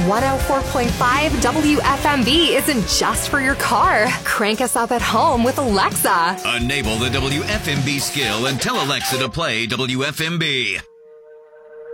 104.5 WFMB isn't just for your car. Crank us up at home with Alexa. Enable the WFMB skill and tell Alexa to play WFMB.